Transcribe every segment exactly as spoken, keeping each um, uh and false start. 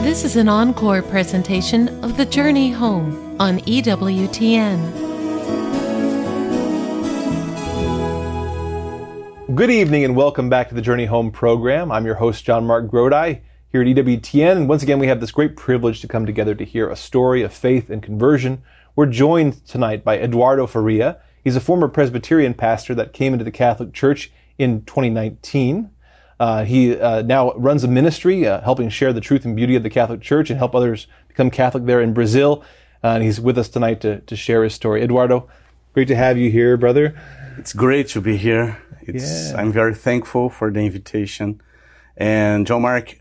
This is an encore presentation of The Journey Home on E W T N. Good evening and welcome back to the Journey Home program. I'm your host, John Mark Grodi, here at E W T N. And once again, we have this great privilege to come together to hear a story of faith and conversion. We're joined tonight by Eduardo Faria. He's a former Presbyterian pastor that came into the Catholic Church in twenty nineteen. Uh, he uh, now runs a ministry uh, helping share the truth and beauty of the Catholic Church and help others become Catholic there in Brazil. Uh, and he's with us tonight to, to share his story. Eduardo, great to have you here, brother. It's great to be here. It's, yeah. I'm very thankful for the invitation. And John Mark,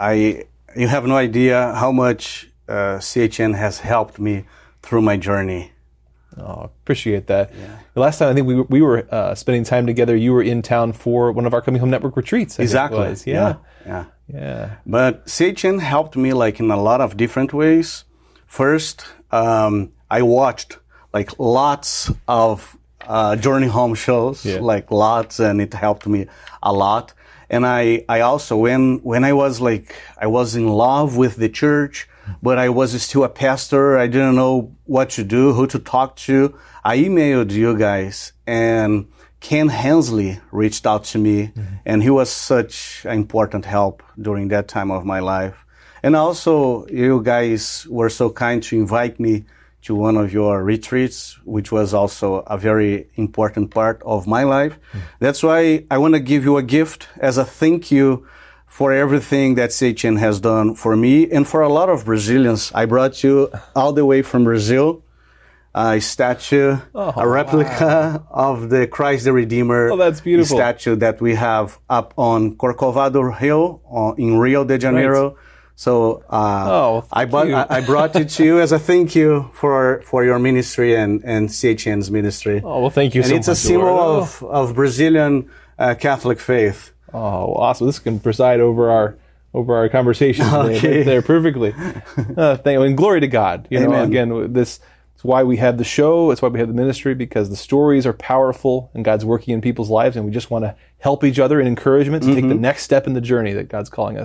I you have no idea how much uh, C H N has helped me through my journey. Oh, appreciate that. Yeah. The last time I think we were, we were uh, spending time together, you were in town for one of our Coming Home Network retreats. I exactly. Think it was. Yeah. yeah. Yeah. Yeah. But C H N helped me like in a lot of different ways. First, um, I watched like lots of uh, Journey Home shows, yeah. like lots, and it helped me a lot. And I, I also, when, when I was like, I was in love with the church, but I was still a pastor. I didn't know what to do, who to talk to. I emailed you guys, and Ken Hensley reached out to me, mm-hmm. and he was such an important help during that time of my life. And also, you guys were so kind to invite me to one of your retreats, which was also a very important part of my life. Mm-hmm. That's why I want to give you a gift as a thank you for everything that C H N has done for me and for a lot of Brazilians. I brought you all the way from Brazil a statue, oh, a replica wow. of the Christ the Redeemer. Oh, that's beautiful. Statue that we have up on Corcovado Hill uh, in Rio de Janeiro. Right. So uh, oh, I, bought, I, I brought it to you as a thank you for for your ministry and, and C H N's ministry. Oh, well, thank you and so much. much. And it's a symbol Eduardo. of, of Brazilian uh, Catholic faith. Oh, awesome! This can preside over our over our conversation today, okay. right there perfectly. Uh, thank you, and glory to God. You Amen. know, again, this is why we have the show. It's why we have the ministry, because the stories are powerful and God's working in people's lives, and we just want to help each other in encouragement to mm-hmm. take the next step in the journey that God's calling us.